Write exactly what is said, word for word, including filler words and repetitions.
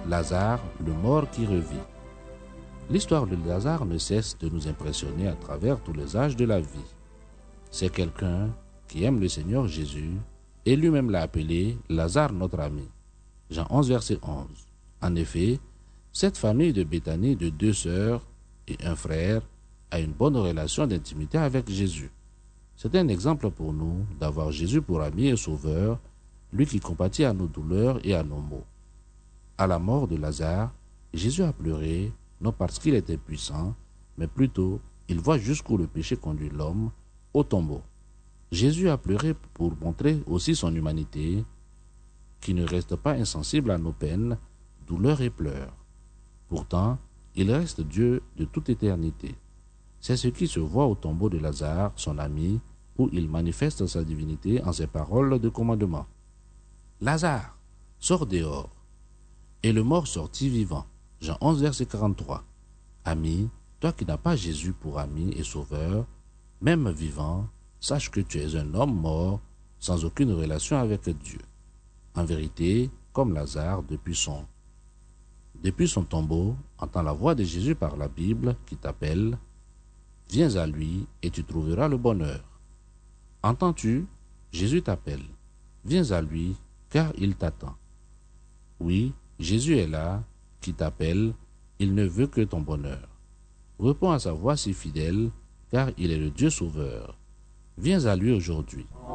Lazare, le mort qui revit. L'histoire de Lazare ne cesse de nous impressionner à travers tous les âges de la vie. C'est quelqu'un qui aime le Seigneur Jésus et lui-même l'a appelé Lazare notre ami. Jean onze, verset onze. En effet, cette famille de Béthanie de deux sœurs et un frère a une bonne relation d'intimité avec Jésus. C'est un exemple pour nous d'avoir Jésus pour ami et sauveur, lui qui compatit à nos douleurs et à nos maux. À la mort de Lazare, Jésus a pleuré, non parce qu'il était puissant, mais plutôt il voit jusqu'où le péché conduit l'homme, au tombeau. Jésus a pleuré pour montrer aussi son humanité, qui ne reste pas insensible à nos peines, douleurs et pleurs. Pourtant, il reste Dieu de toute éternité. C'est ce qui se voit au tombeau de Lazare, son ami, où il manifeste sa divinité en ses paroles de commandement. Lazare, sors dehors. Et le mort sortit vivant. Jean onze, verset quarante-trois. Ami, toi qui n'as pas Jésus pour ami et sauveur, même vivant, sache que tu es un homme mort, sans aucune relation avec Dieu. En vérité, comme Lazare, depuis son, depuis son tombeau, entend la voix de Jésus par la Bible qui t'appelle. Viens à lui et tu trouveras le bonheur. Entends-tu? Jésus t'appelle. Viens à lui, car il t'attend. Oui, Jésus est là, qui t'appelle, il ne veut que ton bonheur. Réponds à sa voix si fidèle, car il est le Dieu sauveur. Viens à lui aujourd'hui.